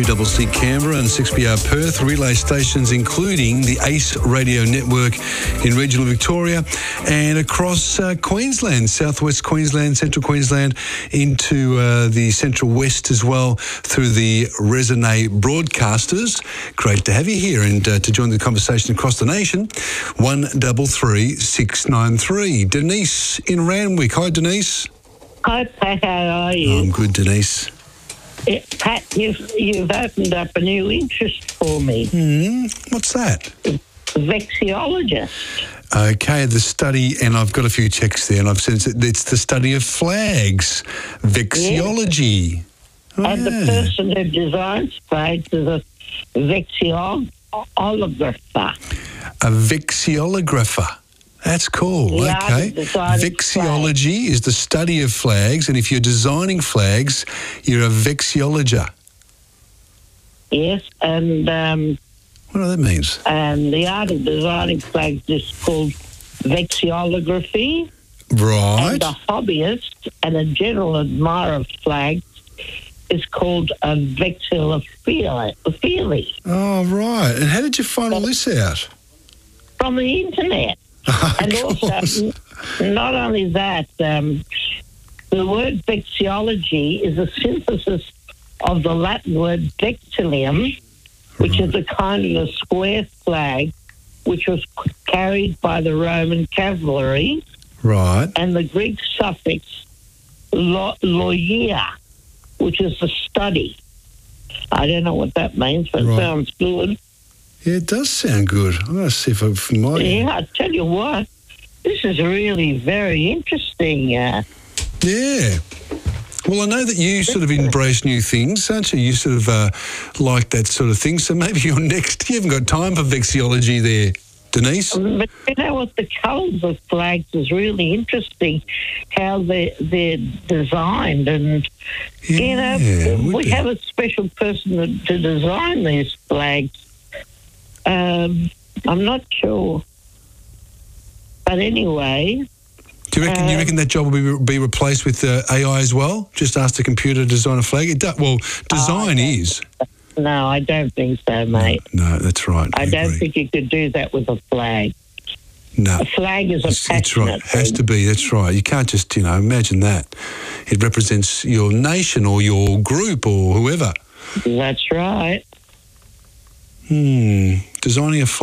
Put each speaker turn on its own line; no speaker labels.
3CC Canberra and 6PR Perth, relay stations including the ACE Radio Network in regional Victoria and across Queensland, southwest Queensland, central Queensland, into the central west as well through the Resonate broadcasters. Great to have you here and to join the conversation across the nation. 133 693. Denise in Randwick. Hi, Denise.
Hi, Pat. How are you?
I'm good, Denise.
Pat, you've opened up a new interest for me.
What's that?
Vexillologist.
Okay, the study, and I've got a few checks there, and I've said it's the study of flags, vexillology.
Yes. And the person who designs flags is a vexillographer.
A vexillographer. That's cool.
Yeah,
okay. Vexillology is the study of flags, and if you're designing flags, you're a vexillologer.
Yes, and
what do that means?
And the art of designing flags is called vexillography.
Right.
And a hobbyist and a general admirer of flags is called a vexillophile.
Oh, right. And how did you find all this out?
From the internet. And also, not only that, the word vexillology is a synthesis of the Latin word vexillium, which is a kind of a square flag, which was carried by the Roman cavalry.
Right.
And the Greek suffix logia, which is the study. I don't know what that means, but it sounds good.
Yeah, it does sound good. I'm going to see if I might.
Yeah, I tell you what, this is really very interesting.
Yeah. Well, I know that you sort of embrace new things, don't you? You sort of like that sort of thing. So maybe you're next. You haven't got time for vexillology there, Denise.
But you know what? The colours of flags is really interesting, how they're designed. And, you know, we have a special person to design these flags. I'm not sure. But anyway...
Do you reckon that job will be replaced with AI as well? Just ask the computer to design a flag? Design is.
No, I don't think so, mate.
No, that's right.
I don't think you could do that with a flag.
No.
A flag is a passionate
That's right. It has to be. That's right. You can't just, imagine that. It represents your nation or your group or whoever.
That's right.
Designing a flag.